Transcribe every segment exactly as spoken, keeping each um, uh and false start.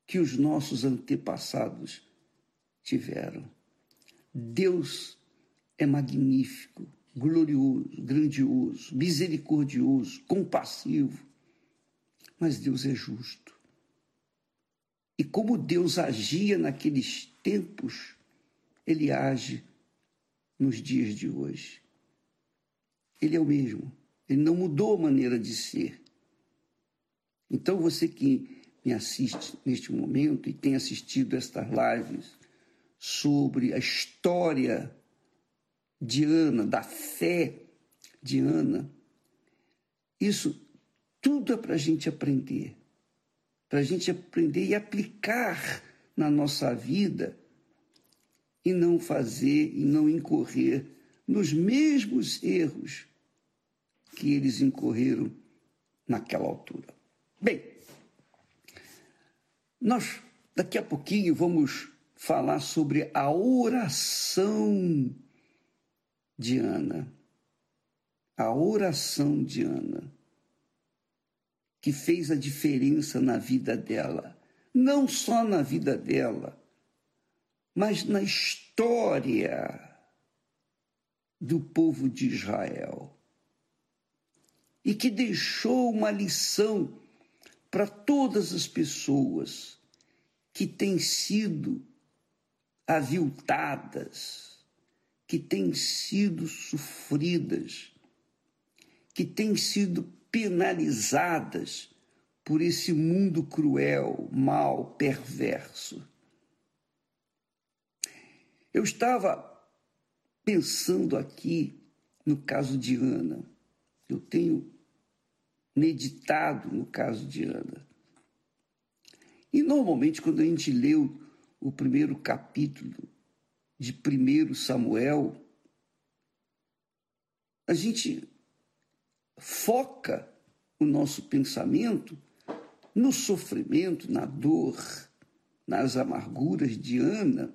que os nossos antepassados tiveram. Deus é magnífico, glorioso, grandioso, misericordioso, compassivo, mas Deus é justo. E como Deus agia naqueles tempos, Ele age nos dias de hoje. Ele é o mesmo, Ele não mudou a maneira de ser. Então você que me assiste neste momento e tem assistido estas lives sobre a história de Ana, da fé de Ana, isso tudo é para a gente aprender, para a gente aprender e aplicar na nossa vida e não fazer e não incorrer nos mesmos erros que eles incorreram naquela altura. Bem, nós daqui a pouquinho vamos falar sobre a oração de Ana. A oração de Ana, que fez a diferença na vida dela. Não só na vida dela, mas na história do povo de Israel. E que deixou uma lição para todas as pessoas que têm sido aviltadas, que têm sido sofridas, que têm sido penalizadas por esse mundo cruel, mau, perverso. Eu estava pensando aqui no caso de Ana. Eu tenho meditado no caso de Ana. E normalmente quando a gente lê o, o primeiro capítulo de primeiro Samuel, a gente foca o nosso pensamento no sofrimento, na dor, nas amarguras de Ana,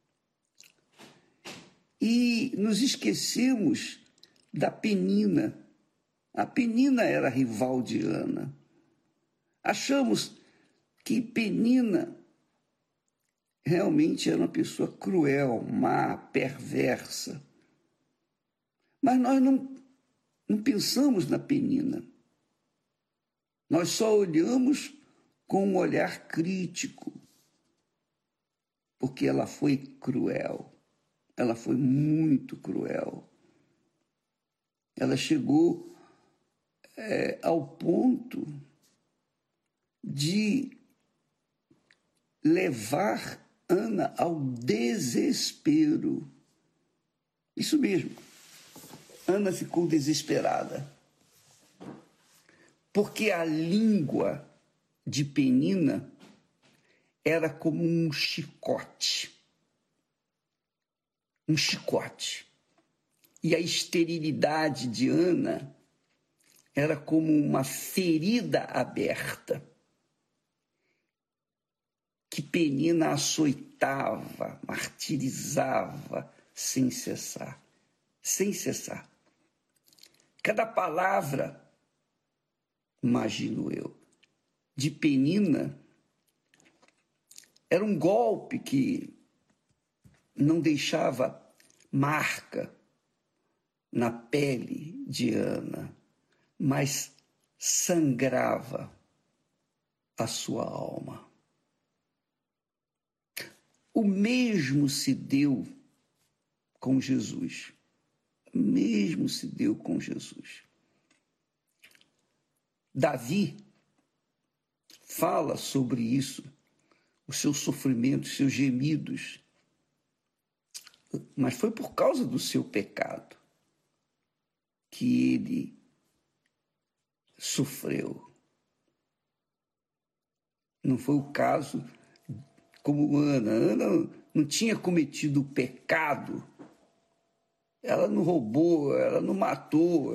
e nos esquecemos da Penina. A Penina era rival de Ana. Achamos que Penina realmente era uma pessoa cruel, má, perversa. Mas nós não, não pensamos na Penina. Nós só olhamos com um olhar crítico, porque ela foi cruel. Ela foi muito cruel. Ela chegou é, ao ponto de levar Ana ao desespero. Isso mesmo. Ana ficou desesperada. Porque a língua de Penina era como um chicote. Um chicote. E a esterilidade de Ana era como uma ferida aberta, que Penina açoitava, martirizava sem cessar. Sem cessar. Cada palavra, imagino eu, de Penina era um golpe que não deixava marca na pele de Ana, mas sangrava a sua alma. O mesmo se deu com Jesus. O mesmo se deu com Jesus. Davi fala sobre isso, os seus sofrimentos, seus gemidos, mas foi por causa do seu pecado que ele sofreu. Não foi o caso como Ana. Ana não tinha cometido o pecado. Ela não roubou, ela não matou,